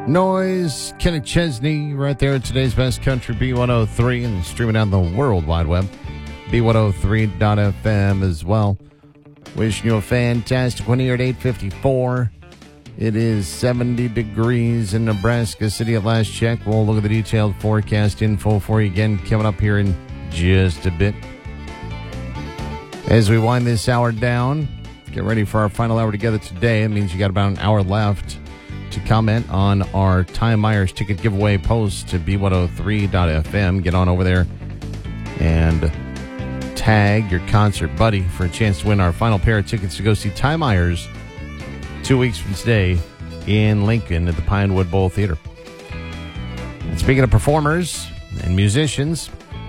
Noise, Kenny Chesney, right there at today's best country B103 and streaming out the World Wide Web, B103.fm as well. Wishing you a fantastic one here at 8:54. It is 70 degrees in Nebraska City at last check. We'll look at the detailed forecast info for you again coming up here in just a bit. As we wind this hour down, get ready for our final hour together today. It means you got about an hour left to comment on our Ty Myers ticket giveaway post to B103.fm. Get on over there and tag your concert buddy for a chance to win our final pair of tickets to go see Ty Myers 2 weeks from today in Lincoln at the Pinewood Bowl Theater. And speaking of performers and musicians,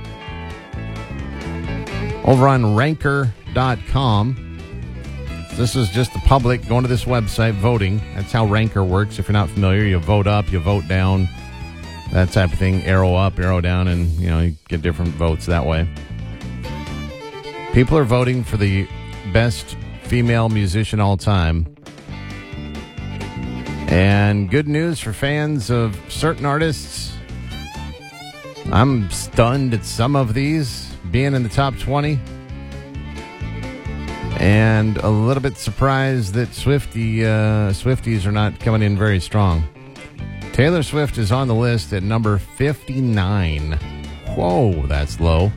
over on Ranker.com, this is just the public going to this website, voting. That's how Ranker works. If you're not familiar, you vote up, you vote down, that type of thing. Arrow up, arrow down, and you get different votes that way. People are voting for the best female musician all time. And good news for fans of certain artists. I'm stunned at some of these being in the top 20. And a little bit surprised that Swifties are not coming in very strong. Taylor Swift is on the list at number 59. Whoa, that's low.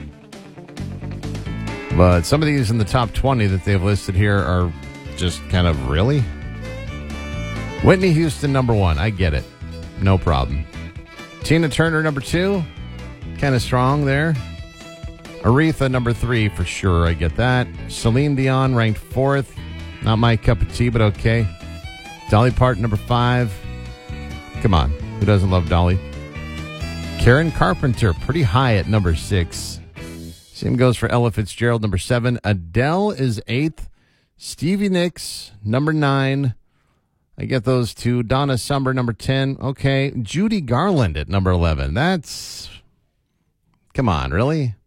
But some of these in the top 20 that they've listed here are just kind of really. Whitney Houston, number 1. I get it. No problem. Tina Turner, number 2. Kind of strong there. Aretha, number 3, for sure. I get that. Celine Dion, ranked 4th. Not my cup of tea, but okay. Dolly Parton, number 5. Come on. Who doesn't love Dolly? Karen Carpenter, pretty high at number 6. Same goes for Ella Fitzgerald, number 7. Adele is 8th. Stevie Nicks, number 9. I get those two. Donna Summer, number 10. Okay. Judy Garland at number 11. That's... Come on, really?